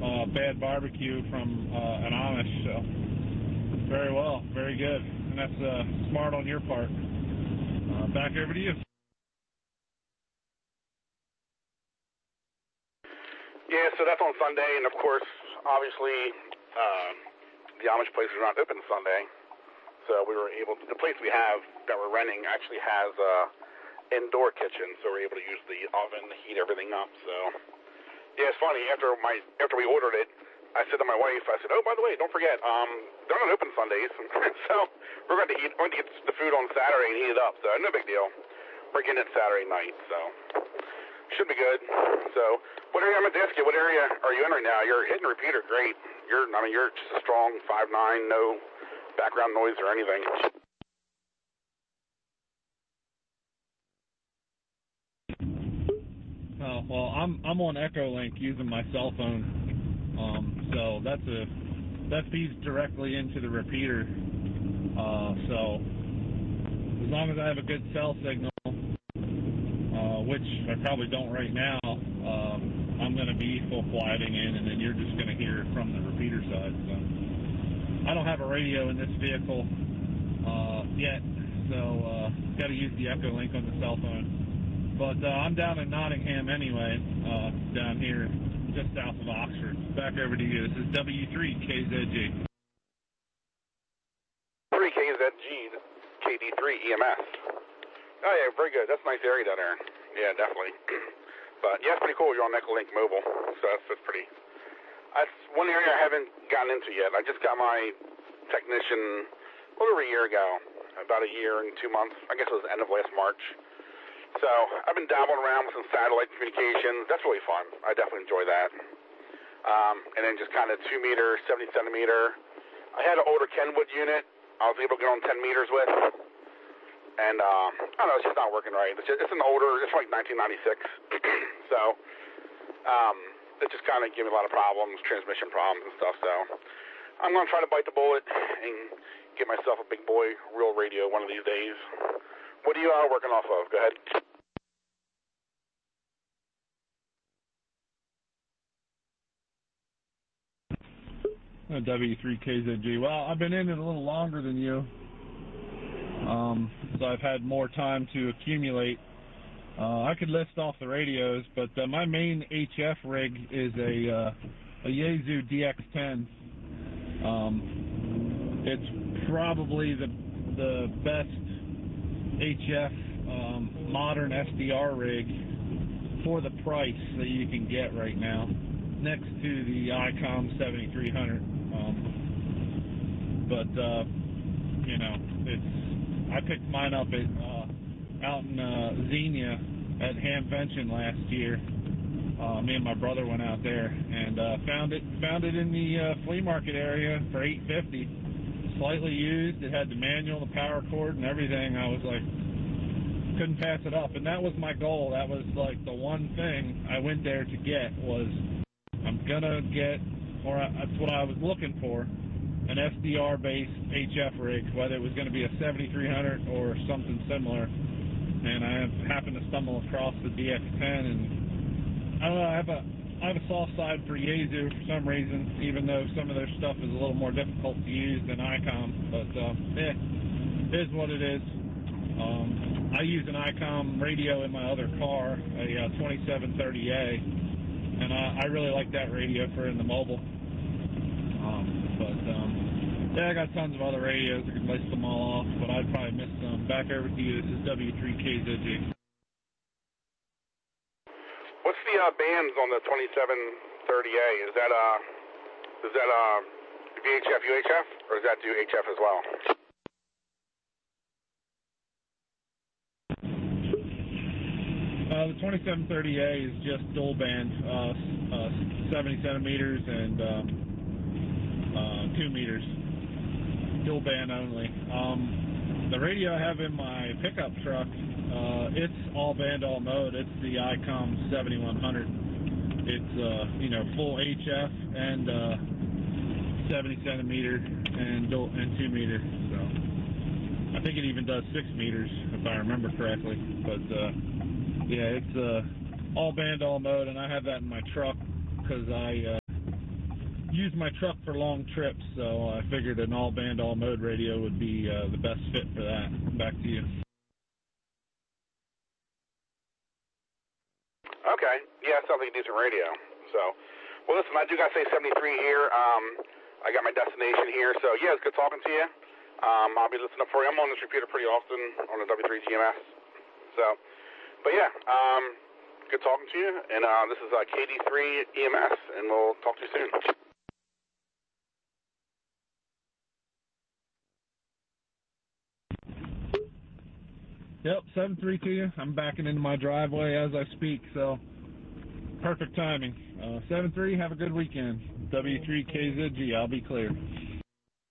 bad barbecue from an Amish. So very well, very good, and that's smart on your part. Back over to you. Yeah, so that's on Sunday, and of course, obviously, the Amish places are not open Sunday. So we were able to, the place we have that we're renting actually has indoor kitchen, so we're able to use the oven to heat everything up. So yeah, it's funny, after we ordered it, I said to my wife, I said, oh, by the way, don't forget, they're not open Sundays. So we're going to get the food on Saturday and heat it up, so no big deal. We're getting it Saturday night, so should be good. So what area, I'm going to ask you, what area are you in right now? You're hitting repeater great. You're just a strong 5'9", no background noise or anything. Oh, well, I'm on Echolink using my cell phone, so that feeds directly into the repeater. So as long as I have a good cell signal, which I probably don't right now, I'm going to be full quieting in, and then you're just going to hear it from the repeater side. So I don't have a radio in this vehicle yet, so got to use the Echolink on the cell phone. But I'm down in Nottingham anyway, down here just south of Oxford. Back over to you. This is W3KZG. 3KZG, KD3 EMS. Oh yeah, very good. That's a nice area down there. Yeah, definitely. But yeah, it's pretty cool. You're on Echolink Mobile, so that's pretty. That's one area I haven't gotten into yet. I just got my technician a little over a year ago, about a year and 2 months. I guess it was the end of last March. So I've been dabbling around with some satellite communications. That's really fun. I definitely enjoy that. And then just kind of 2 meter, 70 centimeter. I had an older Kenwood unit I was able to get on 10 meters with. And I don't know, it's just not working right. It's an older, it's like 1996. So it just kind of gave me a lot of problems, transmission problems and stuff. So I'm going to try to bite the bullet and get myself a big boy real radio one of these days. What are you working off of? Go ahead. W3KZG. Well, I've been in it a little longer than you, so I've had more time to accumulate. I could list off the radios, but my main HF rig is a Yaesu DX10. It's probably the best HF modern SDR rig for the price that you can get right now, next to the ICOM 7300. But you know, I picked mine up at out in Xenia at Hamvention last year. Me and my brother went out there and found it in the flea market area for $850. Slightly used. It had the manual, the power cord, and everything. I was like, couldn't pass it up, and that was my goal. That was like the one thing I went there to get was I'm gonna get, or that's what I was looking for, an SDR-based HF rig, whether it was going to be a 7300 or something similar. And I happened to stumble across the DX10, and I don't know, I have a soft side for Yaesu for some reason, even though some of their stuff is a little more difficult to use than ICOM. But it is what it is. I use an ICOM radio in my other car, a 2730A, and I really like that radio for in the mobile. Yeah, I got tons of other radios. I can list them all off, but I'd probably miss some. Back over to you. This is W3KZG. What's the bands on the 2730A? Is that VHF, UHF, or does that do HF as well? The 2730A is just dual band, 70 centimeters and 2 meters. Dual band only. The radio I have in my pickup truck, it's all band, all mode. It's the ICOM 7100. It's full HF and 70 centimeter and 2 meter. So I think it even does 6 meters if I remember correctly. But yeah, it's all band, all mode, and I have that in my truck because I use my truck for long trips, so I figured an all-band, all-mode radio would be the best fit for that. Back to you. Okay. Yeah, it sounds like a decent radio. So, well, listen, I do got to say 73 here. I got my destination here. So, yeah, it's good talking to you. I'll be listening up for you. I'm on this repeater pretty often on the W3 TMS. So, but yeah, good talking to you. And this is KD3 EMS, and we'll talk to you soon. Yep, 7-3 to you. I'm backing into my driveway as I speak, so perfect timing. 7-3, have a good weekend. W3KZG, I'll be clear.